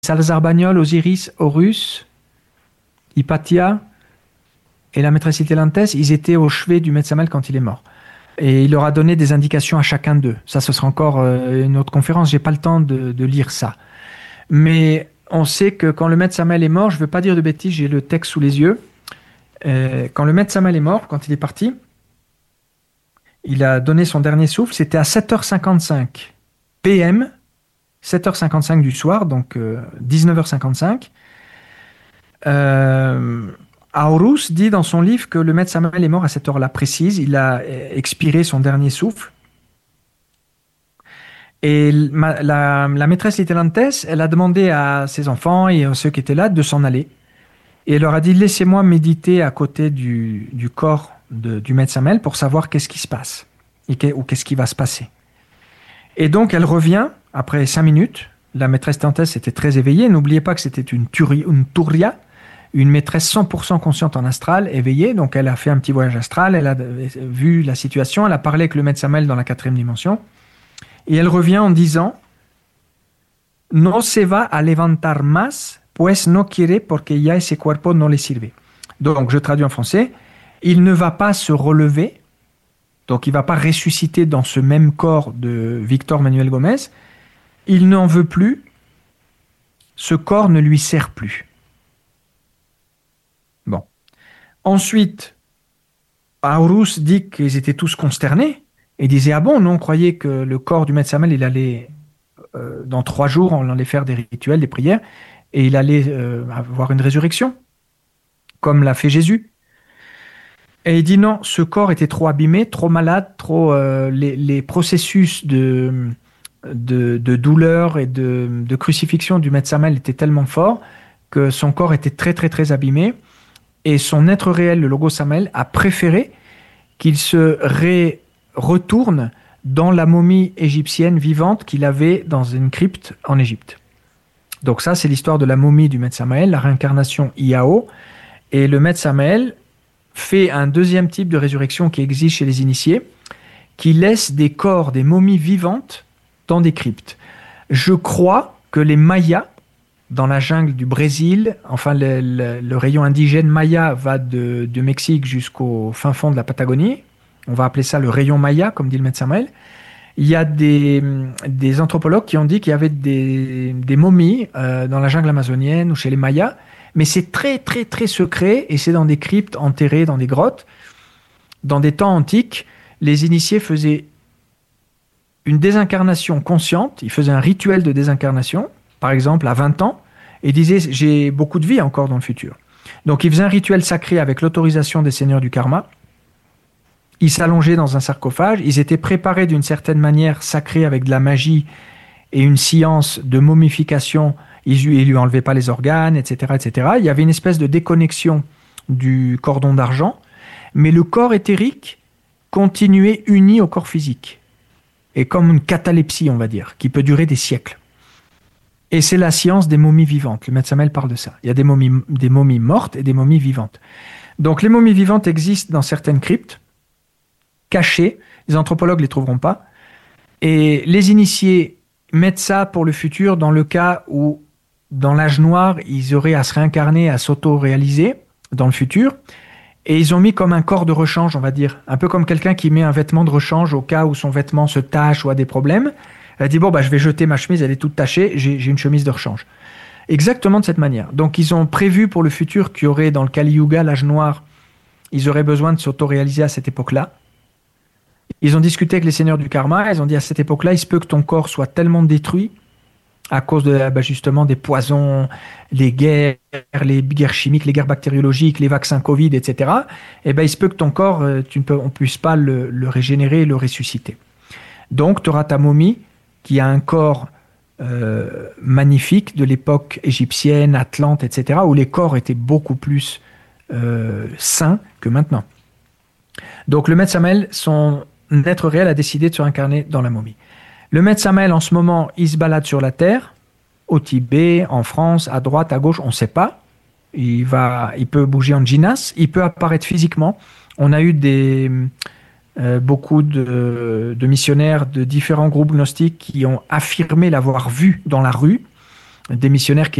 Salazar Bagnol, Osiris, Horus, Hypatia et la maîtresse Itelantes, ils étaient au chevet du Maître Samael quand il est mort. Et il leur a donné des indications à chacun d'eux. Ça, ce sera encore une autre conférence. J'ai pas le temps de lire ça. Mais on sait que quand le Maître Samael est mort, je ne veux pas dire de bêtises, j'ai le texte sous les yeux. Quand le Maître Samael est mort, quand il est parti, il a donné son dernier souffle. C'était à 7h55 PM, 7h55 du soir, donc 19h55. Aorus dit dans son livre que le Maître Samael est mort à cette heure-là précise. Il a expiré son dernier souffle. Et la maîtresse Litelantes, elle a demandé à ses enfants et à ceux qui étaient là de s'en aller. Et elle leur a dit, laissez-moi méditer à côté du corps du Maître Samael pour savoir qu'est-ce qui se passe ou qu'est-ce qui va se passer. Et donc, elle revient après 5 minutes. La maîtresse Litelantes était très éveillée. N'oubliez pas que c'était une Turia, une maîtresse 100% consciente en astral, éveillée. Donc, elle a fait un petit voyage astral. Elle a vu la situation. Elle a parlé avec le Maître Samael dans la 4e dimension. Et elle revient en disant no se va a levantar más, pues no quiere porque ya ese cuerpo no le sirve. Donc, je traduis en français, il ne va pas se relever, donc il ne va pas ressusciter dans ce même corps de Victor Manuel Gomez, il n'en veut plus, ce corps ne lui sert plus. Bon. Ensuite, Aorus dit qu'ils étaient tous consternés, et disait, ah bon, nous on croyait que le corps du Maître Samael, il allait, dans 3 jours, on allait faire des rituels, des prières, et il allait avoir une résurrection, comme l'a fait Jésus. Et il dit non, ce corps était trop abîmé, trop malade, les processus de douleur et de crucifixion du Maître Samael étaient tellement forts que son corps était très très très abîmé, et son être réel, le Logo Samael, a préféré qu'il se retourne dans la momie égyptienne vivante qu'il avait dans une crypte en Égypte. Donc ça, c'est l'histoire de la momie du Maître Samael, la réincarnation Iao. Et le Maître Samael fait un deuxième type de résurrection qui existe chez les initiés, qui laisse des corps, des momies vivantes dans des cryptes. Je crois que les Mayas, dans la jungle du Brésil, enfin le rayon indigène Maya va de Mexique jusqu'au fin fond de la Patagonie. On va appeler ça le rayon Maya, comme dit le Maître Samael. Il y a des anthropologues qui ont dit qu'il y avait des momies dans la jungle amazonienne ou chez les Mayas, mais c'est très très très secret et c'est dans des cryptes enterrées dans des grottes. Dans des temps antiques, les initiés faisaient une désincarnation consciente, ils faisaient un rituel de désincarnation, par exemple à 20 ans, et disaient « j'ai beaucoup de vie encore dans le futur ». Donc ils faisaient un rituel sacré avec l'autorisation des seigneurs du karma. Ils s'allongeaient dans un sarcophage, ils étaient préparés d'une certaine manière sacrée avec de la magie et une science de momification, ils lui enlevaient pas les organes, etc., etc. Il y avait une espèce de déconnexion du cordon d'argent, mais le corps éthérique continuait uni au corps physique. Et comme une catalepsie, on va dire, qui peut durer des siècles. Et c'est la science des momies vivantes. Le Maître Samael parle de ça. Il y a des momies mortes et des momies vivantes. Donc les momies vivantes existent dans certaines cryptes, cachés, les anthropologues ne les trouveront pas, et les initiés mettent ça pour le futur dans le cas où, dans l'âge noir, ils auraient à se réincarner, à s'auto-réaliser dans le futur, et ils ont mis comme un corps de rechange, on va dire, un peu comme quelqu'un qui met un vêtement de rechange au cas où son vêtement se tache ou a des problèmes. Elle dit, bon, je vais jeter ma chemise, elle est toute tachée, j'ai une chemise de rechange. Exactement de cette manière. Donc ils ont prévu pour le futur qu'il y aurait, dans le Kali Yuga, l'âge noir, ils auraient besoin de s'auto-réaliser à cette époque-là. Ils ont discuté avec les seigneurs du karma, ils ont dit à cette époque-là, il se peut que ton corps soit tellement détruit à cause de justement des poisons, les guerres chimiques, les guerres bactériologiques, les vaccins Covid, etc. Et il se peut que ton corps, on ne puisse pas le régénérer et le ressusciter. Donc, tu auras ta momie qui a un corps magnifique de l'époque égyptienne, atlante, etc., où les corps étaient beaucoup plus sains que maintenant. Donc, le Maître Samael, son être réel, a décidé de se réincarner dans la momie. Le Maître Samael, en ce moment, il se balade sur la Terre, au Tibet, en France, à droite, à gauche, on ne sait pas. Il peut bouger en djinas, il peut apparaître physiquement. On a eu beaucoup de missionnaires de différents groupes gnostiques qui ont affirmé l'avoir vu dans la rue. des missionnaires